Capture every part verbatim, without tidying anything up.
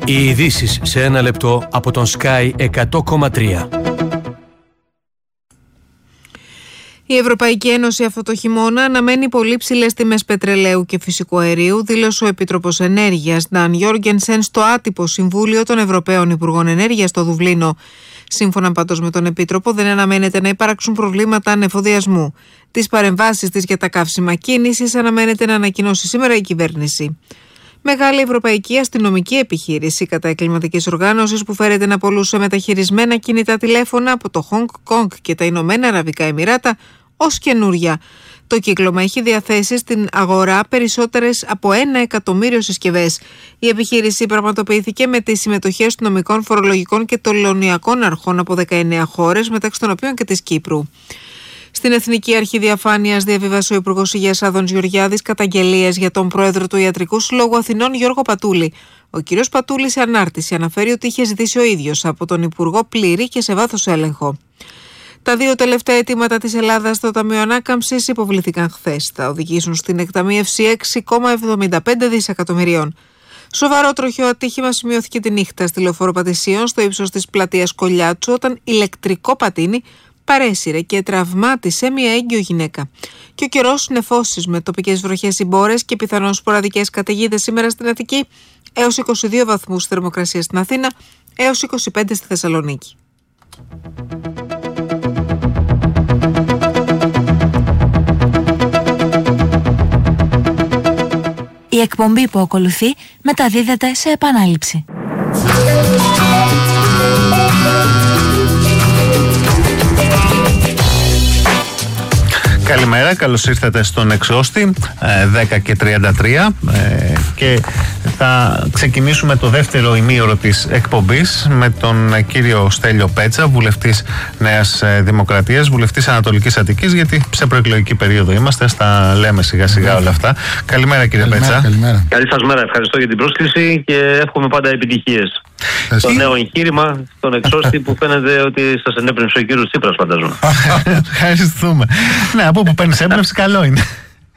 Οι ειδήσεις σε ένα λεπτό από τον Sky εκατό κόμμα τρία. Η Ευρωπαϊκή Ένωση αυτό το χειμώνα αναμένει πολύ ψηλές τιμές πετρελαίου και φυσικού αερίου, δήλωσε ο Επίτροπος Ενέργειας Νταν Γιόργενσεν στο άτυπο Συμβούλιο των Ευρωπαίων Υπουργών Ενέργειας στο Δουβλίνο. Σύμφωνα πάντως με τον Επίτροπο, δεν αναμένεται να υπάρξουν προβλήματα ανεφοδιασμού. Τις παρεμβάσεις της για τα καύσιμα κίνησης αναμένεται να ανακοινώσει σήμερα η κυβέρνηση. Μεγάλη ευρωπαϊκή αστυνομική επιχείρηση κατά εγκληματικής οργάνωσης που φέρεται να πωλούσε μεταχειρισμένα κινητά τηλέφωνα από το Χονγκ Κονγκ και τα Ηνωμένα Αραβικά Εμιράτα ως καινούρια. Το κύκλωμα έχει διαθέσει στην αγορά περισσότερες από ένα εκατομμύριο συσκευές. Η επιχείρηση πραγματοποιήθηκε με τις συμμετοχές αστυνομικών, φορολογικών και τελωνειακών αρχών από δεκαεννέα χώρες, μεταξύ των οποίων και της Κύπρου. Στην Εθνική Αρχή Διαφάνειας διαβίβασε ο Υπουργός Υγείας Άδωνης Γεωργιάδης καταγγελίες για τον πρόεδρο του Ιατρικού Συλλόγου Αθηνών Γιώργο Πατούλη. Ο κ. Πατούλης σε ανάρτηση αναφέρει ότι είχε ζητήσει ο ίδιος από τον Υπουργό πλήρη και σε βάθος έλεγχο. Τα δύο τελευταία αιτήματα της Ελλάδας στο Ταμείο Ανάκαμψης υποβληθήκαν χθες. Θα οδηγήσουν στην εκταμείευση έξι κόμμα εβδομήντα πέντε δισεκατομμυρίων. Σοβαρό τροχαίο ατύχημα σημειώθηκε τη νύχτα στη Λεωφόρο Πατησίων στο ύψος της πλατείας Κολιάτσου, όταν ηλεκτρικό πατίνι παρέσυρε και τραυμάτισε μια έγκυο γυναίκα. Και ο καιρός νεφώσεις με τοπικές βροχές ή μπόρες και πιθανώς σποραδικές καταιγίδες σήμερα στην Αττική, έως είκοσι δύο βαθμούς θερμοκρασία στην Αθήνα, έως είκοσι πέντε στη Θεσσαλονίκη. Η εκπομπή που ακολουθεί μεταδίδεται σε επανάληψη. Καλημέρα, καλώς ήρθατε στον Εξώστη, δέκα και τριάντα τρία, και θα ξεκινήσουμε το δεύτερο ημίωρο της εκπομπής με τον κύριο Στέλιο Πέτσα, βουλευτής Νέας Δημοκρατίας, βουλευτής Ανατολικής Αττικής, γιατί σε προεκλογική περίοδο είμαστε, στα λέμε σιγά σιγά όλα αυτά. Καλημέρα κύριε καλημέρα, Πέτσα. Καλημέρα. Καλή σας μέρα, ευχαριστώ για την πρόσκληση και εύχομαι πάντα επιτυχίες. Το νέο εγχείρημα στον Εξώστη που φαίνεται ότι σας ενέπνευσε ο κύριος Τσίπρας, φαντάζομαι. Ευχαριστούμε. Ναι, από όπου παίρνεις έμπνευση, καλό είναι.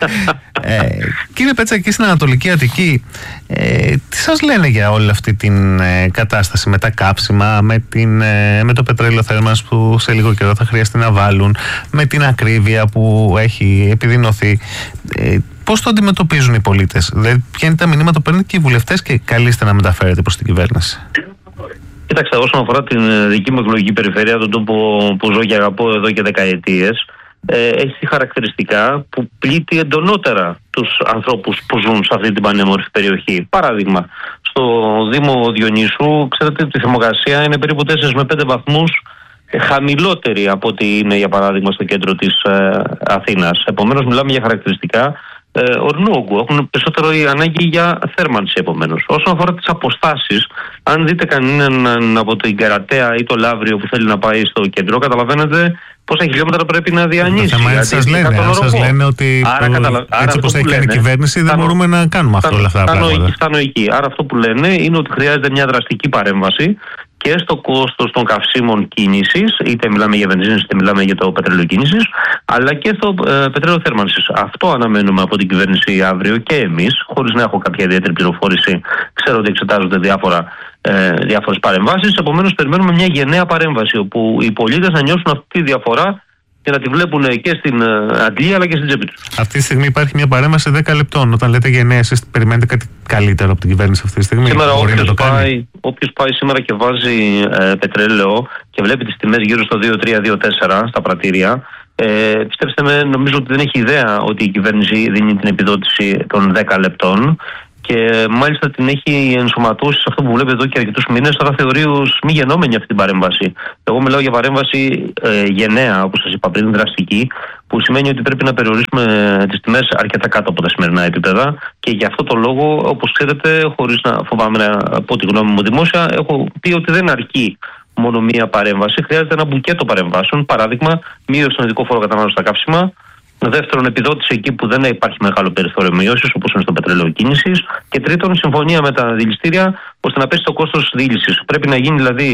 ε, κύριε Πέτσα, εκεί στην Ανατολική Αττική, ε, τι σας λένε για όλη αυτή την ε, κατάσταση με τα κάψιμα, με, την, ε, με το πετρέλαιο θέρμανσης που σε λίγο καιρό θα χρειαστεί να βάλουν, με την ακρίβεια που έχει επιδεινωθεί? ε, Πώς το αντιμετωπίζουν οι πολίτες? Δηλαδή, ποια είναι τα μηνύματα που παίρνουν και οι βουλευτές και καλείστε να μεταφέρετε προς την κυβέρνηση? Κοίταξε, όσον αφορά την δική μου εκλογική περιφέρεια, τον τόπο που ζω και αγαπώ εδώ και δεκαετίες, ε, έχει χαρακτηριστικά που πλήττει εντονότερα τους ανθρώπους που ζουν σε αυτή την πανέμορφη περιοχή. Παράδειγμα, στο Δήμο Διονύσου, ξέρετε ότι η θερμοκρασία είναι περίπου τέσσερα με πέντε βαθμούς χαμηλότερη από ό,τι είναι, για παράδειγμα, στο κέντρο της ε, Αθήνας. Επομένως, μιλάμε για χαρακτηριστικά ε, ορεινού όγκου. Έχουν περισσότερο η ανάγκη για θέρμανση, επομένως. Όσον αφορά τις αποστάσεις, αν δείτε κανέναν από την Καρατέα ή το Λαύριο που θέλει να πάει στο κέντρο, καταλαβαίνετε πόσα χιλιόμετρα πρέπει να διανύσει. Αν σας λένε, αν σας λένε ότι άρα, καταλα... έτσι όπως θα έχει κάνει η κυβέρνηση, δεν μπορούμε να κάνουμε αυτό, όλα αυτά τα πράγματα. Φτάνω εκεί. Άρα αυτό που λένε είναι ότι χρειάζεται μια δραστική παρέμβαση και στο κόστος των καυσίμων κίνησης, είτε μιλάμε για βενζίνες είτε μιλάμε για το πετρέλαιο κίνησης, αλλά και στο ε, πετρέλαιο θέρμανσης. Αυτό αναμένουμε από την κυβέρνηση αύριο και εμείς, χωρίς να έχω κάποια ιδιαίτερη πληροφόρηση. Ξέρω ότι εξετάζονται διάφορα, ε, διάφορες παρεμβάσεις. Επομένως, περιμένουμε μια γενναία παρέμβαση, όπου οι πολίτες να νιώσουν αυτή τη διαφορά και να τη βλέπουν και στην αντλία αλλά και στην τσέπη τους. Αυτή τη στιγμή υπάρχει μια παρέμβαση δέκα λεπτών. Όταν λέτε γενναία, εσείς περιμένετε κάτι καλύτερο από την κυβέρνηση αυτή τη στιγμή? Σήμερα, όποιος πάει, πάει σήμερα και βάζει ε, πετρέλαιο και βλέπει τις τιμές γύρω στο δύο τρία δύο τέσσερα στα πρατήρια, ε, πιστέψτε με, νομίζω ότι δεν έχει ιδέα ότι η κυβέρνηση δίνει την επιδότηση των δέκα λεπτών. Και μάλιστα την έχει ενσωματώσει σε αυτό που βλέπετε εδώ και αρκετούς μήνες. Τώρα θεωρεί ως μη γεννόμενη αυτή την παρέμβαση. Εγώ μιλάω για παρέμβαση ε, γενναία, όπως σας είπα πριν, δραστική, που σημαίνει ότι πρέπει να περιορίσουμε τις τιμές αρκετά κάτω από τα σημερινά επίπεδα. Και για αυτό το λόγο, όπως ξέρετε, χωρίς να φοβάμαι να πω τη γνώμη μου δημόσια, έχω πει ότι δεν αρκεί μόνο μία παρέμβαση. Χρειάζεται ένα μπουκέτο παρεμβάσεων. Παράδειγμα, μείωση στον ειδικό φόρο κατανάλωσης στα καύσιμα. Δεύτερον, επιδότηση εκεί που δεν υπάρχει μεγάλο περιθώριο μείωσης, όπως είναι στο πετρέλαιο κίνησης. Και τρίτον, συμφωνία με τα δηληστήρια ώστε να πέσει το κόστος δίλησης. Πρέπει να γίνει δηλαδή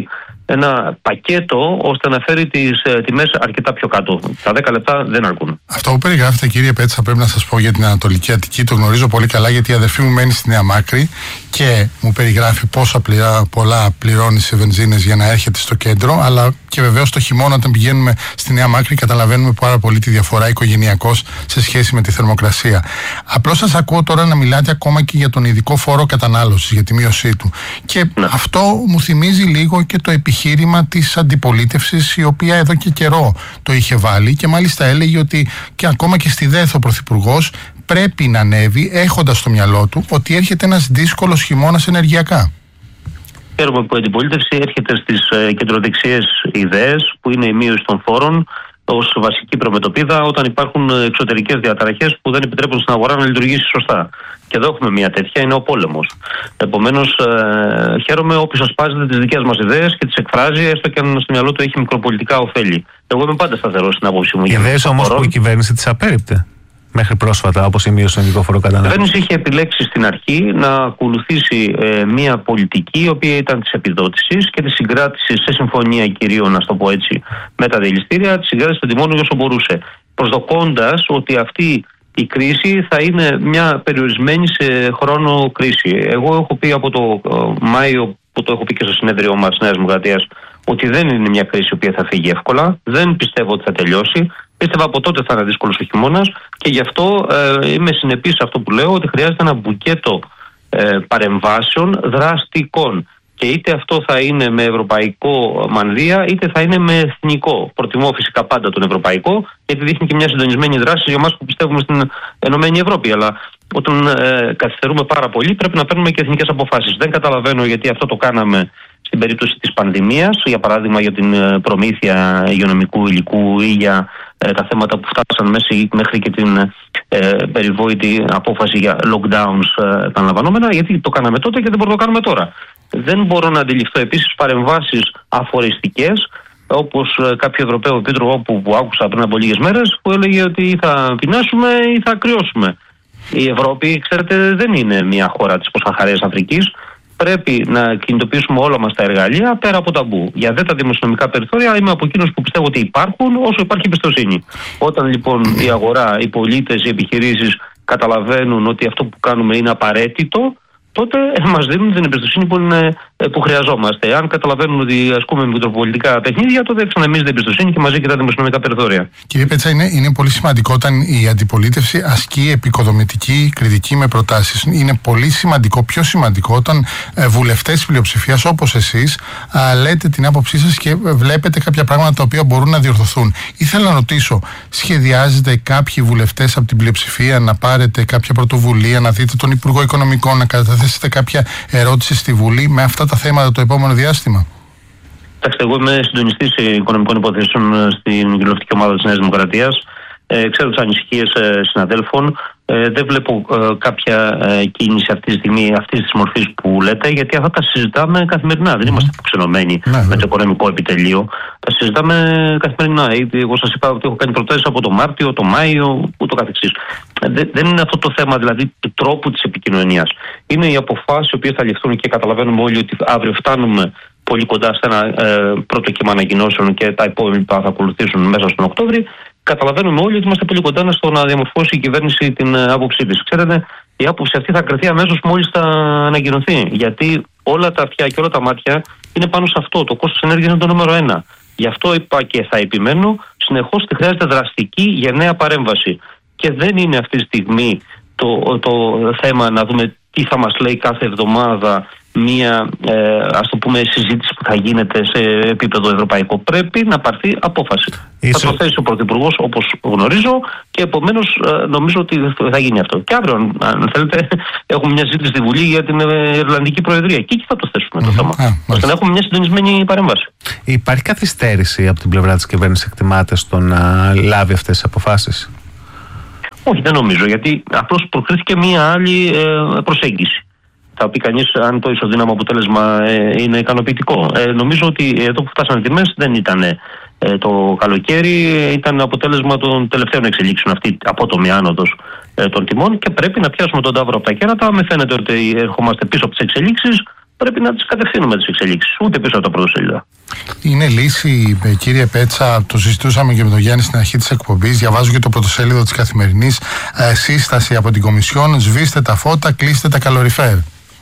ένα πακέτο ώστε να φέρει τις ε, τιμές αρκετά πιο κάτω. Τα δέκα λεπτά δεν αρκούν. Αυτό που περιγράφετε, κύριε Πέτσα, πρέπει να σας πω για την Ανατολική Αττική, το γνωρίζω πολύ καλά, γιατί η αδερφή μου μένει στη Νέα Μάκρη και μου περιγράφει πόσα πληρά, πολλά πληρώνει σε βενζίνες για να έρχεται στο κέντρο. Αλλά και βεβαίως το χειμώνα, όταν πηγαίνουμε στη Νέα Μάκρη, καταλαβαίνουμε πάρα πολύ τη διαφορά οικογενειακώς σε σχέση με τη θερμοκρασία. Απλώς σας ακούω τώρα να μιλάτε ακόμα και για τον ειδικό φόρο κατανάλωσης, για τη μείωσή του. Και ναι. αυτό μου θυμίζει λίγο και το επιχείρημα της αντιπολίτευσης, η οποία εδώ και καιρό το είχε βάλει και μάλιστα έλεγε ότι και ακόμα και στη ΔΕΘ ο Πρωθυπουργός πρέπει να ανέβει, έχοντας στο μυαλό του ότι έρχεται ένας δύσκολος χειμώνας ενεργειακά. Χαίρομαι που η αντιπολίτευση έρχεται στις ε, κεντροδεξιές ιδέες, που είναι η μείωση των φόρων ως βασική προμετωπίδα όταν υπάρχουν εξωτερικές διαταραχές που δεν επιτρέπουν στην αγορά να λειτουργήσει σωστά. Και εδώ έχουμε μια τέτοια, είναι ο πόλεμος. Επομένως, ε, χαίρομαι όποιος ασπάζεται τις δικές μας ιδέες και τις εκφράζει, έστω και αν στο μυαλό του έχει μικροπολιτικά ωφέλη. Εγώ είμαι πάντα σταθερός στην άποψή μου. Ιδέες όμως που η κυβέρνηση τις απέρριπτε μέχρι πρόσφατα, όπως η μείωση των ειδικό φοροκατανάλωσης. Η κυβέρνηση είχε επιλέξει στην αρχή να ακολουθήσει ε, μια πολιτική η οποία ήταν της επιδότησης και της συγκράτησης σε συμφωνία κυρίων, να το πω έτσι, με τα δηληστήρια, της συγκράτησης των τιμών όσο μπορούσε. Προσδοκώντας ότι αυτή η κρίση θα είναι μια περιορισμένη σε χρόνο κρίση. Εγώ έχω πει από το ε, Μάιο, που το έχω πει και στο συνέδριο μας Νέας Δημοκρατίας, ότι δεν είναι μια κρίση η οποία θα φύγει εύκολα. Δεν πιστεύω ότι θα τελειώσει. Πίστευα από τότε θα είναι δύσκολος ο χειμώνας και γι' αυτό ε, είμαι συνεπής σε αυτό που λέω, ότι χρειάζεται ένα μπουκέτο ε, παρεμβάσεων δραστικών. Και είτε αυτό θα είναι με ευρωπαϊκό μανδύα, είτε θα είναι με εθνικό. Προτιμώ φυσικά πάντα τον ευρωπαϊκό, γιατί δείχνει και μια συντονισμένη δράση για εμάς που πιστεύουμε στην Ενωμένη Ευρώπη. Αλλά όταν ε, καθυστερούμε πάρα πολύ, πρέπει να παίρνουμε και εθνικές αποφάσεις. Δεν καταλαβαίνω γιατί αυτό το κάναμε στην περίπτωση της πανδημίας, για παράδειγμα για την προμήθεια υγειονομικού υλικού ή για ε, τα θέματα που φτάσαν μέσα, μέχρι και την ε, περιβόητη απόφαση για lockdowns ε, επαναλαμβανόμενα, γιατί το κάναμε τότε και δεν μπορούμε να το κάνουμε τώρα. Δεν μπορώ να αντιληφθώ επίσης παρεμβάσεις αφοριστικές, όπως ε, κάποιο Ευρωπαίο Επίτροπο που, που άκουσα πριν από λίγες μέρες, που έλεγε ότι ή θα πεινάσουμε ή θα κρυώσουμε. Η Ευρώπη, ξέρετε, δεν είναι μια χώρα της Ποσαχαρίας Αφρικής. Πρέπει να κινητοποιήσουμε όλα μας τα εργαλεία πέρα από ταμπού. Για δε τα δημοσιονομικά περιθώρια είμαι από εκείνους που πιστεύω ότι υπάρχουν όσο υπάρχει εμπιστοσύνη. Όταν λοιπόν η αγορά, οι πολίτες, οι επιχειρήσεις καταλαβαίνουν ότι αυτό που κάνουμε είναι απαραίτητο, τότε μας δίνουν την εμπιστοσύνη που, είναι, που χρειαζόμαστε. Αν καταλαβαίνουν ότι ασκούμε μικροπολιτικά παιχνίδια, τότε ξαναμίζεται εμπιστοσύνη και μαζί και τα δημοσιονομικά περιθώρια. Κύριε Πέτσα, είναι, είναι πολύ σημαντικό όταν η αντιπολίτευση ασκεί επικοδομητική κριτική με προτάσεις. Είναι πολύ σημαντικό, πιο σημαντικό, όταν ε, βουλευτές της πλειοψηφίας όπως εσείς ε, λέτε την άποψή σας και βλέπετε κάποια πράγματα τα οποία μπορούν να διορθωθούν. Ήθελα να ρωτήσω, σχεδιάζετε κάποιοι βουλευτές από την πλειοψηφία να πάρετε κάποια πρωτοβουλία, να δείτε τον Υπουργό Οικονομικών, να καταθέσετε κάποια ερώτηση στη Βουλή με αυτά τα θέματα το επόμενο διάστημα? Κοιτάξτε, εγώ είμαι συντονιστής οικονομικών υποθέσεων στην κοινοβουλευτική ομάδα της Νέας Δημοκρατίας. Ε, ξέρω τις ανησυχίες ε, συναδέλφων. Ε, δεν βλέπω ε, κάποια ε, κίνηση αυτή τη στιγμή αυτής της μορφής που λέτε, γιατί αυτά τα συζητάμε καθημερινά. Mm. Δεν είμαστε αποξενωμένοι mm. με το οικονομικό επιτελείο. Τα συζητάμε καθημερινά. Εγώ σας είπα ότι έχω κάνει προτάσεις από το Μάρτιο, το Μάιο, ούτω καθεξής. Ε, δεν είναι αυτό το θέμα δηλαδή του τρόπου της επικοινωνίας. Είναι οι αποφάσεις οι οποίες θα ληφθούν και καταλαβαίνουμε όλοι ότι αύριο φτάνουμε πολύ κοντά σε ένα ε, πρώτο κύμα ανακοινώσεων και τα υπόλοιπα θα ακολουθήσουν μέσα στον Οκτώβρη. Καταλαβαίνουμε όλοι ότι είμαστε πολύ κοντά στο να διαμορφώσει η κυβέρνηση την άποψή της. Ξέρετε, η άποψη αυτή θα κριθεί αμέσως μόλις θα ανακοινωθεί. Γιατί όλα τα αυτιά και όλα τα μάτια είναι πάνω σε αυτό. Το κόστος ενέργειας είναι το νούμερο ένα. Γι' αυτό είπα και θα επιμένω συνεχώς ότι χρειάζεται δραστική για νέα παρέμβαση. Και δεν είναι αυτή τη στιγμή το, το θέμα να δούμε τι θα μας λέει κάθε εβδομάδα μία, ε, ας το πούμε, συζήτηση που θα γίνεται σε επίπεδο ευρωπαϊκό. Πρέπει να πάρθει απόφαση. Ίσως... Θα το θέσει ο Πρωθυπουργός, όπως γνωρίζω, και επομένως ε, νομίζω ότι θα γίνει αυτό. Και αύριο, αν θέλετε, έχουμε μια συζήτηση στη Βουλή για την Ιρλανδική Προεδρία. Και εκεί θα το θέσουμε mm-hmm. το θέμα. Yeah, ώστε να έχουμε μια συντονισμένη παρέμβαση. Υπάρχει καθυστέρηση από την πλευρά της κυβέρνησης, εκτιμάται, στο να λάβει αυτές τις αποφάσεις? Όχι, δεν νομίζω, γιατί απλώς προκρίθηκε μια άλλη ε, προσέγγιση. Θα πει κανείς αν το ισοδύναμο αποτέλεσμα ε, είναι ικανοποιητικό. Ε, νομίζω ότι εδώ που φτάσανε τιμές δεν ήταν ε, το καλοκαίρι, ήταν αποτέλεσμα των τελευταίων εξελίξεων, αυτή απότομη άνοδος ε, των τιμών, και πρέπει να πιάσουμε τον ταύρο από τα κέρατα. Με φαίνεται ότι ερχόμαστε πίσω από τις εξελίξεις. πρέπει να τις κατευθύνουμε τις εξελίξεις, ούτε πίσω από τα πρωτοσέλιδα. Είναι λύση, κύριε Πέτσα, το συζητούσαμε και με τον Γιάννη στην αρχή της εκπομπής. Διαβάζω και το πρωτοσέλιδο της Καθημερινής. Ε, σύσταση από την Κομισιόν: σβήστε τα φώτα, κλείστε τα καλοριφέρ.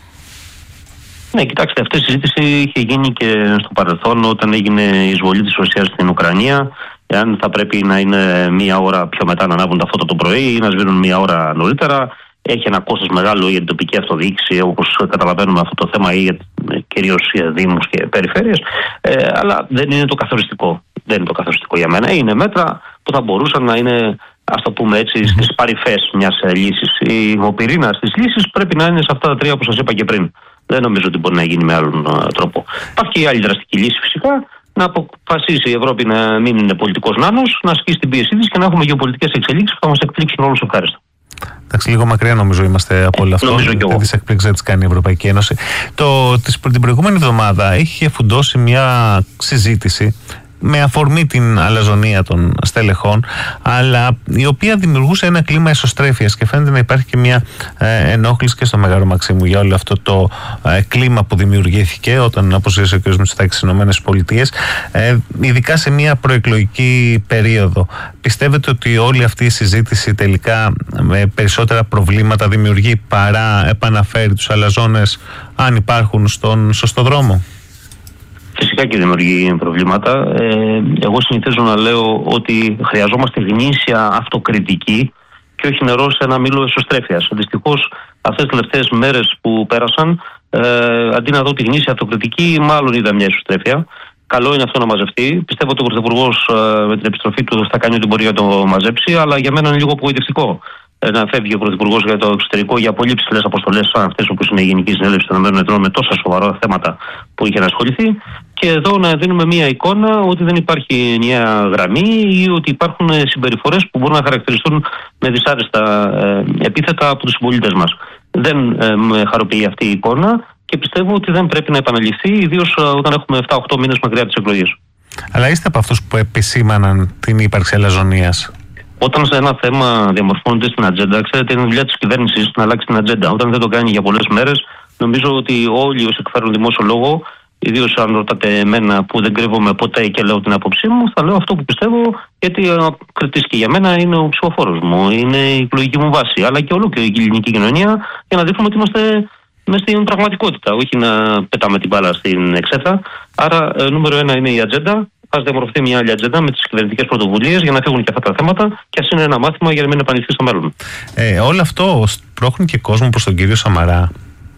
Ναι, κοιτάξτε, αυτή η συζήτηση είχε γίνει και στο παρελθόν όταν έγινε η εισβολή της Ρωσίας στην Ουκρανία. Εάν θα πρέπει να είναι μία ώρα πιο μετά να ανάβουν τα φώτα το πρωί ή να σβήνουν μία ώρα νωρίτερα. Έχει ένα κόστος μεγάλο για την τοπική αυτοδιοίκηση, όπως καταλαβαίνουμε αυτό το θέμα, ή κυρίως για δήμους και περιφέρειες. Ε, αλλά δεν είναι το καθοριστικό. Δεν είναι το καθοριστικό για μένα. Είναι μέτρα που θα μπορούσαν να είναι, ας το πούμε έτσι, στις παρυφές μιας λύσης. Ο πυρήνας της λύσης πρέπει να είναι σε αυτά τα τρία που σας είπα και πριν. Δεν νομίζω ότι μπορεί να γίνει με άλλον τρόπο. Υπάρχει και η άλλη δραστική λύση φυσικά. Να αποφασίσει η Ευρώπη να μην είναι πολιτικός νάνος, να ασκήσει την πίεσή της και να έχουμε γεωπολιτικές εξελίξεις που θα μας εκπλήξουν όλους ευχάριστα. Εντάξει, λίγο μακριά νομίζω είμαστε από όλο αυτό. Δεν τις εκπλήξεις δεν τις κάνει η Ευρωπαϊκή Ένωση. Το, την προηγούμενη εβδομάδα είχε φουντώσει μια συζήτηση με αφορμή την αλαζονία των στελεχών, αλλά η οποία δημιουργούσε ένα κλίμα εσωστρέφειας και φαίνεται να υπάρχει και μια ε, ενόχληση και στο Μέγαρο Μαξίμου για όλο αυτό το ε, κλίμα που δημιουργήθηκε όταν αποσύρωσε ο κ. Μητσοτάκης στις Ηνωμένες Πολιτείες, ε, ειδικά σε μια προεκλογική περίοδο. Πιστεύετε ότι όλη αυτή η συζήτηση τελικά με περισσότερα προβλήματα δημιουργεί παρά επαναφέρει τους αλαζόνες, αν υπάρχουν, στον σωστό δρόμο? Φυσικά και δημιουργεί προβλήματα. Ε, εγώ συνηθίζω να λέω ότι χρειαζόμαστε γνήσια αυτοκριτική και όχι νερό σε ένα μήλο εσωστρέφειας. Δυστυχώς αυτές τις τελευταίες μέρες που πέρασαν, ε, αντί να δω τη γνήσια αυτοκριτική, μάλλον είδα μια εσωστρέφεια. Καλό είναι αυτό να μαζευτεί. Πιστεύω ότι ο Πρωθυπουργός ε, με την επιστροφή του θα κάνει ό,τι μπορεί για το μαζέψει, αλλά για μένα είναι λίγο απογοητευτικό να φεύγει ο Πρωθυπουργός για το εξωτερικό για πολύ ψηλές αποστολές σαν αυτές όπως είναι η Γενική Συνέλευση των ΗΠΑ με τόσα σοβαρά θέματα που είχε να ασχοληθεί, και εδώ να δίνουμε μια εικόνα ότι δεν υπάρχει ενιαία γραμμή ή ότι υπάρχουν συμπεριφορές που μπορούν να χαρακτηριστούν με δυσάρεστα ε, επίθετα από τους συμπολίτες μας. Δεν ε, με χαροποιεί αυτή η εικόνα και πιστεύω ότι δεν πρέπει να επαναληφθεί, ιδίως όταν έχουμε επτά οκτώ μήνες μακριά από τις εκλογές. Αλλά είστε από αυτούς που επισήμαναν την ύπαρξη αλαζονίας? Όταν σε ένα θέμα διαμορφώνεται στην ατζέντα, ξέρετε, είναι δουλειά της κυβέρνησης να αλλάξει την ατζέντα. Όταν δεν το κάνει για πολλές μέρες, νομίζω ότι όλοι όσοι εκφέρουν δημόσιο λόγο, ιδίως αν ρωτάτε εμένα που δεν κρύβομαι ποτέ και λέω την άποψή μου, θα λέω αυτό που πιστεύω, γιατί ο κριτής και για μένα είναι ο ψηφοφόρος μου, είναι η εκλογική μου βάση, αλλά και όλο και η ελληνική κοινωνία, για να δείχνουμε ότι είμαστε μέσα στην πραγματικότητα, όχι να πετάμε την μπάλα στην εξέθα. Άρα, νούμερο ένα είναι η ατζέντα. Ας διαμορφωθεί μια άλλη ατζέντα με τις κυβερνητικές πρωτοβουλίες για να φύγουν και αυτά τα θέματα και ας είναι ένα μάθημα για να μην επαναληφθεί στο μέλλον. Ε, όλο αυτό σπρώχνει και κόσμο προς τον κύριο Σαμαρά.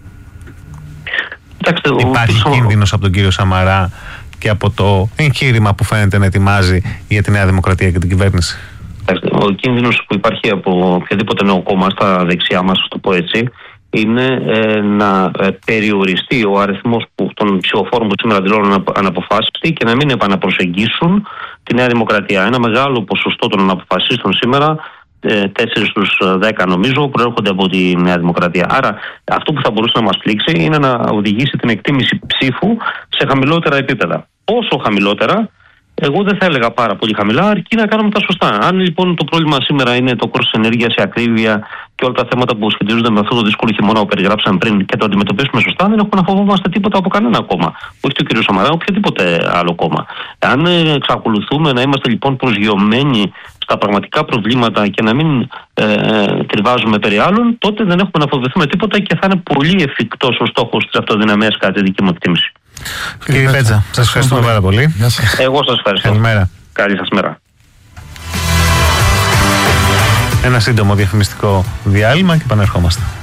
Κοιτάξτε, υπάρχει ο... κίνδυνος από τον κύριο Σαμαρά και από το εγχείρημα που φαίνεται να ετοιμάζει για τη Νέα Δημοκρατία και την κυβέρνηση? Κοιτάξτε, ο κίνδυνος που υπάρχει από οποιαδήποτε νέο κόμμα στα δεξιά μας, το πω έτσι, είναι ε, να ε, περιοριστεί ο αριθμός που, των ψηφοφόρων που σήμερα δηλώνουν αναποφάσιστη και να μην επαναπροσεγγίσουν τη Νέα Δημοκρατία. Ένα μεγάλο ποσοστό των αναποφασίστων σήμερα, ε, τέσσερα στους δέκα νομίζω, προέρχονται από τη Νέα Δημοκρατία. Άρα αυτό που θα μπορούσε να μας πλήξει είναι να οδηγήσει την εκτίμηση ψήφου σε χαμηλότερα επίπεδα. Όσο χαμηλότερα, εγώ δεν θα έλεγα πάρα πολύ χαμηλά, αρκεί να κάνουμε τα σωστά. Αν λοιπόν το πρόβλημα σήμερα είναι το κόστος ενέργειας, η ακρίβεια και όλα τα θέματα που σχετίζονται με αυτό το δύσκολο χειμώνα που περιγράψαμε πριν και το αντιμετωπίσουμε σωστά, δεν έχουμε να φοβόμαστε τίποτα από κανένα κόμμα. Όχι το κ. Σαμαρά, οποιοδήποτε άλλο κόμμα. Αν εξακολουθούμε να είμαστε λοιπόν προσγειωμένοι στα πραγματικά προβλήματα και να μην ε, τριβάζουμε περί άλλων, τότε δεν έχουμε να φοβηθούμε τίποτα και θα είναι πολύ εφικτός ο στόχος της αυτοδυναμίας, κατά τη δική μου εκτίμηση. Κύριε Πέτσα, σας ευχαριστούμε πάρα πολύ. Εγώ σας ευχαριστώ. Καλημέρα. Καλή σας μέρα. Ένα σύντομο διαφημιστικό διάλειμμα και επανερχόμαστε.